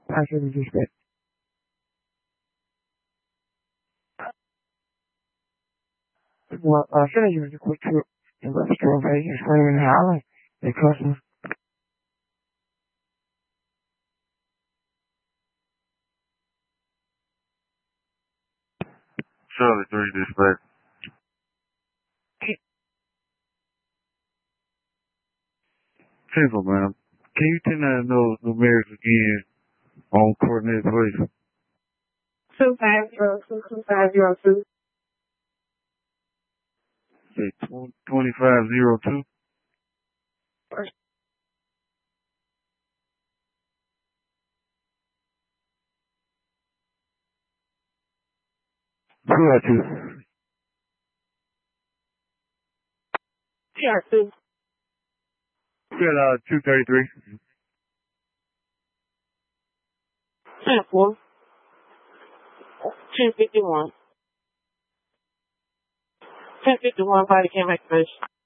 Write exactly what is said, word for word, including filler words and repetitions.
Partially dispatch. Well, uh, should I use a quick trip and let the store pay and screaming and howling at customers? Charlie three dispatch. Simple, man. Can you tell me those numerics again on coordinate, please? Two five zero two two five zero two. Say twenty-five zero two. Who are two? T R two. Still, uh, two thirty-three. Ten four. Ten fifty one. Ten fifty one body cam activation.